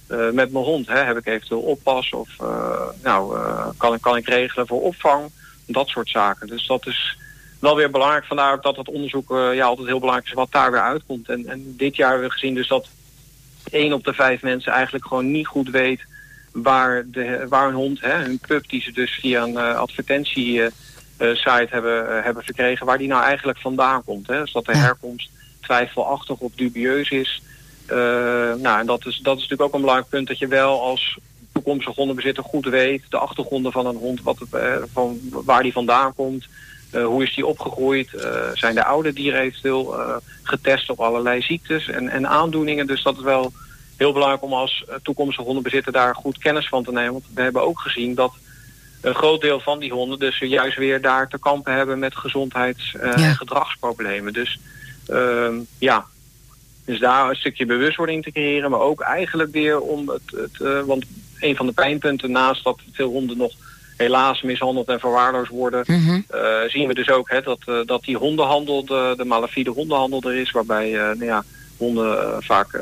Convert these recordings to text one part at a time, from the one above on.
met mijn hond? Heb ik eventueel oppas? Of kan ik regelen voor opvang? Dat soort zaken. Dus dat is wel weer belangrijk. Vandaar ook dat het onderzoek altijd heel belangrijk is wat daar weer uitkomt. En dit jaar hebben we gezien dus dat 1 op de 5 mensen eigenlijk gewoon niet goed weet waar een hond, hun pup die ze dus via een advertentiesite hebben verkregen, waar die nou eigenlijk vandaan komt. Dus dat de herkomst twijfelachtig of dubieus is. En dat is natuurlijk ook een belangrijk punt, dat je wel als toekomstig hondenbezitter goed weet de achtergronden van een hond, van waar die vandaan komt. Hoe is die opgegroeid? Zijn de oude dieren eventueel getest op allerlei ziektes en aandoeningen? Dus dat is wel heel belangrijk om als toekomstige hondenbezitter daar goed kennis van te nemen. Want we hebben ook gezien dat een groot deel van die honden dus juist weer daar te kampen hebben met gezondheids- en gedragsproblemen. Dus dus daar een stukje bewustwording te creëren, maar ook eigenlijk weer om want een van de pijnpunten, naast dat veel honden nog helaas mishandeld en verwaarloosd worden, zien we dus ook dat die hondenhandel, de malafide hondenhandel er is, waarbij honden vaak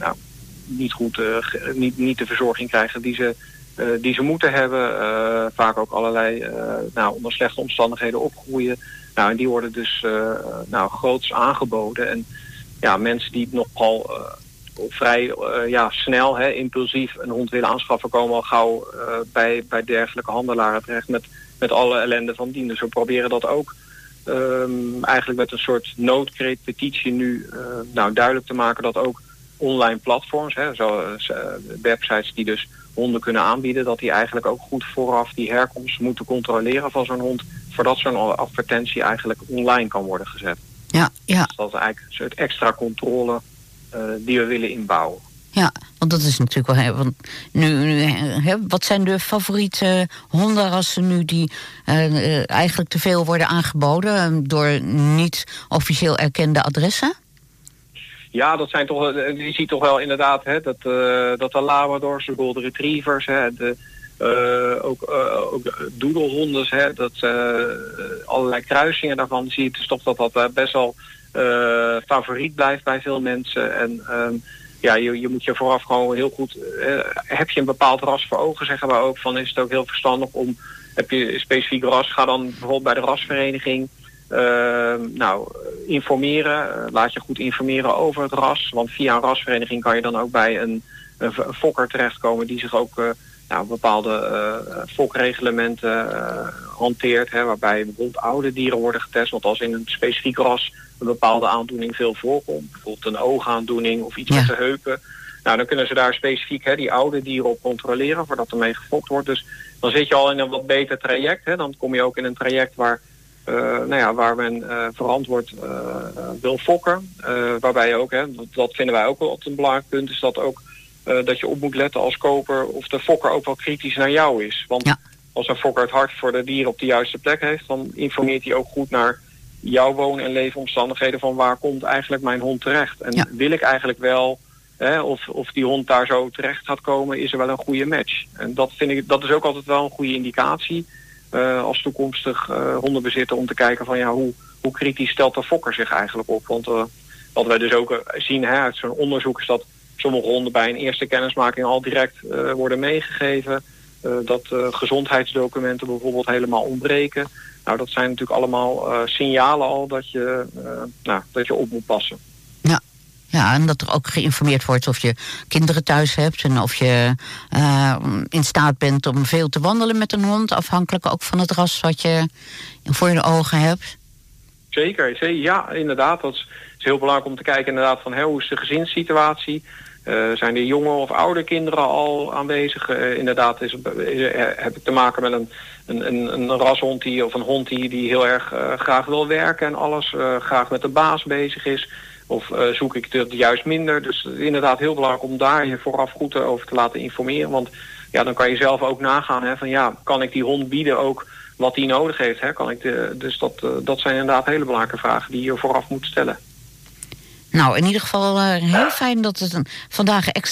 niet de verzorging krijgen die ze moeten hebben. Vaak ook allerlei onder slechte omstandigheden opgroeien. En die worden dus groots aangeboden. En mensen die nogal vrij snel, impulsief een hond willen aanschaffen, komen al gauw bij dergelijke handelaren terecht met alle ellende van dien. Dus we proberen dat ook eigenlijk met een soort noodkreetpetitie nu duidelijk te maken dat ook online platforms, websites die dus honden kunnen aanbieden, dat die eigenlijk ook goed vooraf die herkomst moeten controleren van zo'n hond, voordat zo'n advertentie eigenlijk online kan worden gezet. Ja. Dus dat is eigenlijk een soort extra controle die we willen inbouwen. Ja, want dat is natuurlijk wel... Want wat zijn de favoriete hondenrassen nu die eigenlijk te veel worden aangeboden door niet officieel erkende adressen? Ja, dat zijn toch... Je ziet toch wel inderdaad dat de Labradors, de Golden Retrievers, ook doedelhonden, allerlei kruisingen daarvan. Zie je dus toch dat best wel favoriet blijft bij veel mensen. En je moet je vooraf gewoon heel goed... heb je een bepaald ras voor ogen, zeggen we ook, van is het ook heel verstandig om... Heb je een specifiek ras, ga dan bijvoorbeeld bij de rasvereniging informeren. Laat je goed informeren over het ras. Want via een rasvereniging kan je dan ook bij een fokker terechtkomen die zich ook bepaalde fokreglementen hanteert. Waarbij bijvoorbeeld oude dieren worden getest. Want als in een specifiek ras een bepaalde aandoening veel voorkomt, bijvoorbeeld een oogaandoening of iets met de heupen, dan kunnen ze daar specifiek die oude dieren op controleren voordat er mee gefokt wordt. Dus dan zit je al in een wat beter traject. Dan kom je ook in een traject waar men verantwoord wil fokken. Waarbij je ook, dat vinden wij ook wel een belangrijk punt, is dat ook dat je op moet letten als koper of de fokker ook wel kritisch naar jou is. Want als een fokker het hart voor de dieren op de juiste plek heeft, dan informeert hij ook goed naar jouw woon- en leefomstandigheden van waar komt eigenlijk mijn hond terecht. En wil ik eigenlijk wel, of die hond daar zo terecht gaat komen, is er wel een goede match. En dat is ook altijd wel een goede indicatie als toekomstig hondenbezitter om te kijken van hoe kritisch stelt de fokker zich eigenlijk op. Want wat wij dus ook zien uit zo'n onderzoek is dat sommige honden bij een eerste kennismaking al direct worden meegegeven. Dat gezondheidsdocumenten bijvoorbeeld helemaal ontbreken. Nou, dat zijn natuurlijk allemaal signalen al dat je op moet passen. Ja, en dat er ook geïnformeerd wordt of je kinderen thuis hebt en of je in staat bent om veel te wandelen met een hond, afhankelijk ook van het ras wat je voor je ogen hebt. Zeker, ja, inderdaad. Dat is heel belangrijk om te kijken inderdaad van hoe is de gezinssituatie. Zijn er jonge of oude kinderen al aanwezig? Inderdaad heb ik te maken met een rashond of een hond die heel erg graag wil werken en alles graag met de baas bezig is. Of zoek ik het juist minder. Dus inderdaad heel belangrijk om daar je vooraf goed over te laten informeren. Want dan kan je zelf ook nagaan kan ik die hond bieden ook wat die nodig heeft. Dus dat zijn inderdaad hele belangrijke vragen die je vooraf moet stellen. Nou, in ieder geval heel fijn dat het vandaag extra